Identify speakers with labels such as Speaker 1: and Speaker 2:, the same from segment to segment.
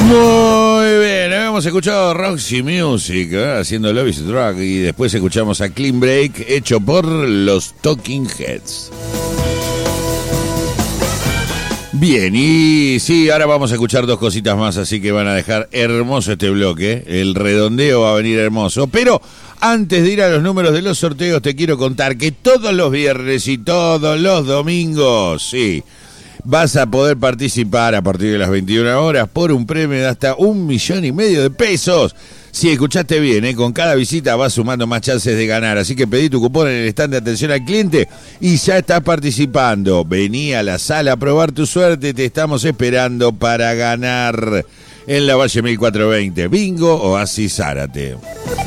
Speaker 1: Muy bien, habíamos escuchado Roxy Music haciendo Love is Drug y después escuchamos a Clean Break hecho por los Talking Heads. Bien, y sí, ahora vamos a escuchar dos cositas más, así que van a dejar hermoso este bloque. El redondeo va a venir hermoso, pero antes de ir a los números de los sorteos te quiero contar que todos los viernes y todos los domingos, sí, vas a poder participar a partir de las 21 horas por un premio de hasta 1,5 millones de pesos. Si escuchaste bien, con cada visita vas sumando más chances de ganar. Así que pedí tu cupón en el stand de atención al cliente y ya estás participando. Vení a la sala a probar tu suerte. Te estamos esperando para ganar en la Valle 1420. Bingo Oasis Zárate.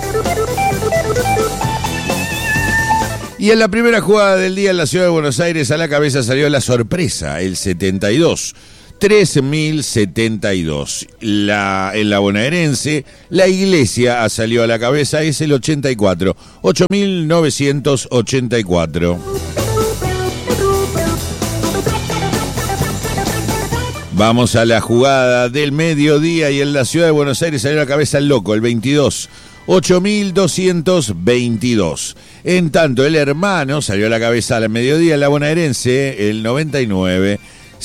Speaker 1: Y en la primera jugada del día en la ciudad de Buenos Aires a la cabeza salió la sorpresa, el 72. 3072. En la bonaerense, la iglesia salió a la cabeza, es el 84. 8984. Vamos a la jugada del mediodía y en la ciudad de Buenos Aires salió a la cabeza el loco, el 22. 8222. En tanto, el hermano salió a la cabeza al mediodía en la bonaerense, el 99.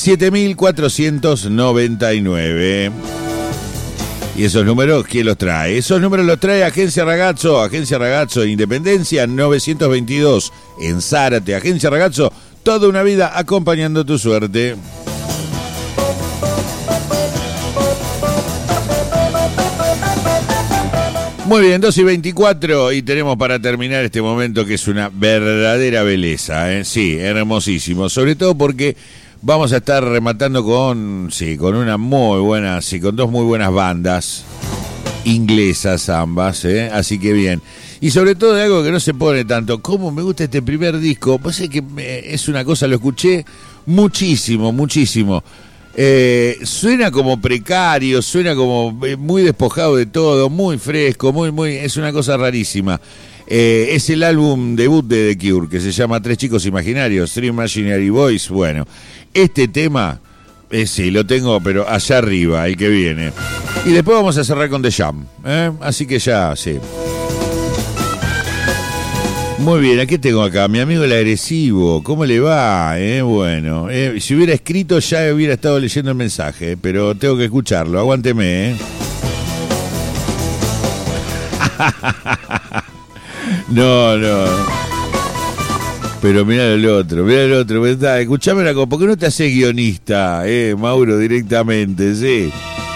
Speaker 1: 7499. ¿Y esos números quién los trae? Esos números los trae Agencia Ragazzo en Independencia 922 en Zárate. Agencia Ragazzo, toda una vida acompañando tu suerte. Muy bien, 2:24 y tenemos para terminar este momento que es una verdadera belleza, ¿eh? Sí, hermosísimo, sobre todo porque vamos a estar rematando con una muy buena, con dos muy buenas bandas inglesas ambas, así que bien. Y sobre todo de algo que no se pone tanto, como me gusta este primer disco, pues es que es una cosa, lo escuché muchísimo. Suena como precario, suena como muy despojado de todo, muy fresco, muy, es una cosa rarísima. Es el álbum debut de The Cure, que se llama Tres Chicos Imaginarios, Three Imaginary Boys. Bueno, este tema, sí, lo tengo, pero allá arriba, el que viene. Y después vamos a cerrar con The Jam, así que ya, sí. Muy bien, ¿a qué tengo acá? Mi amigo el agresivo, ¿cómo le va? Bueno, si hubiera escrito ya hubiera estado leyendo el mensaje, pero tengo que escucharlo, aguánteme, No. Pero mirá el otro, escuchame una cosa, ¿por qué no te haces guionista, Mauro, directamente, sí?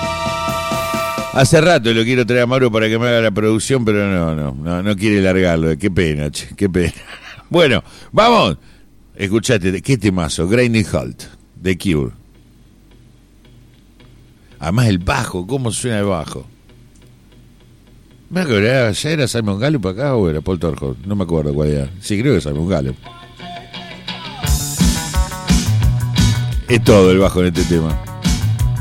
Speaker 1: Hace rato lo quiero traer a Mauro para que me haga la producción, pero no quiere largarlo, qué pena, qué pena. Bueno, vamos, escuchate, qué temazo, Grinding Halt, The Cure. Además el bajo, ¿cómo suena el bajo? ¿Ya era Simon Gallup acá o era Paul Torhoff? No me acuerdo cuál era. Sí, creo que es Simon Gallup. Es todo el bajo en este tema.